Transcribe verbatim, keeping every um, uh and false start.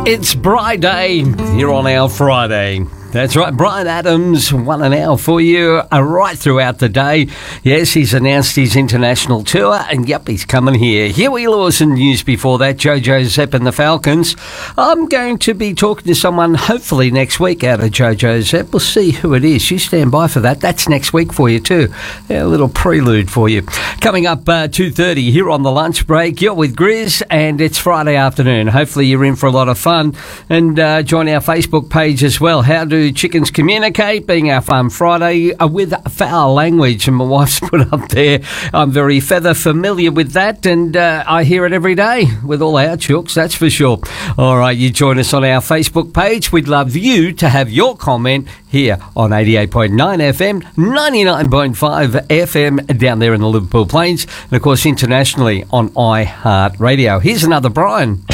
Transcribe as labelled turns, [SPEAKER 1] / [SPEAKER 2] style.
[SPEAKER 1] It's Bri Day here on our Friday. That's right, Bryan Adams won an hour for you uh, right throughout the day. Yes, he's announced his international tour, and yep, he's coming here. Huey Lawson news before that, Jojo Zepp and the Falcons. I'm going to be talking to someone hopefully next week out of Jojo Zepp. We'll see who it is. You stand by for that. That's next week for you too. Yeah, a little prelude for you. Coming up uh, two thirty here on the lunch break, you're with Grizz, and it's Friday afternoon. Hopefully you're in for a lot of fun, and uh, join our Facebook page as well. How do chickens communicate, being our Fun Friday uh, with foul language, and my wife's put up there. I'm very feather familiar with that, and uh, I hear it every day with all our chooks, that's for sure. All right, you join us on our Facebook page. We'd love you to have your comment here on eighty-eight point nine F M, ninety-nine point five F M down there in the Liverpool Plains, and of course internationally on iHeartRadio. Here's another Brian.